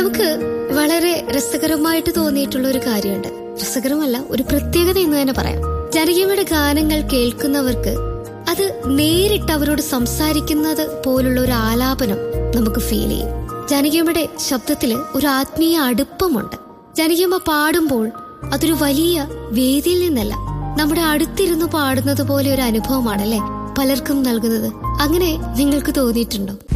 നമുക്ക് വളരെ രസകരമായിട്ട് തോന്നിയിട്ടുള്ള ഒരു കാര്യമുണ്ട്. രസകരമല്ല, ഒരു പ്രത്യേകത എന്ന് തന്നെ പറയാം. ജനകിയമ്മയുടെ ഗാനങ്ങൾ കേൾക്കുന്നവർക്ക് അത് നേരിട്ട് അവരോട് സംസാരിക്കുന്നത് പോലുള്ള ഒരു ആലാപനം നമുക്ക് ഫീൽ ചെയ്യും. ജനകിയമ്മയുടെ ശബ്ദത്തില് ഒരു ആത്മീയ അടുപ്പമുണ്ട്. ജനകിയമ്മ പാടുമ്പോൾ അതൊരു വലിയ വേദിയിൽ നിന്നല്ല, നമ്മുടെ അടുത്തിരുന്ന് പാടുന്നത് പോലെ ഒരു അനുഭവമാണല്ലേ പലർക്കും നൽകുന്നത്. അങ്ങനെ നിങ്ങൾക്ക് തോന്നിയിട്ടുണ്ടോ?